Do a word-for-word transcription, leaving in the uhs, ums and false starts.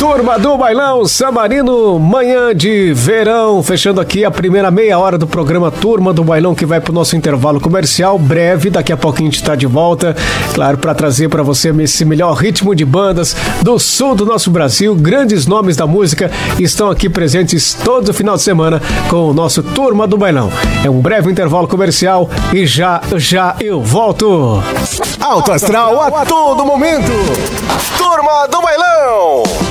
Turma do Bailão Samarino, manhã de verão, fechando aqui a primeira meia hora do programa Turma do Bailão, que vai pro nosso intervalo comercial breve. Daqui a pouquinho a gente tá de volta, claro, para trazer para você esse melhor ritmo de bandas do sul do nosso Brasil. Grandes nomes da música estão aqui presentes todo final de semana com o nosso Turma do Bailão. É um breve intervalo comercial e já, já eu volto. Alto Astral a todo momento. Turma do Bailão.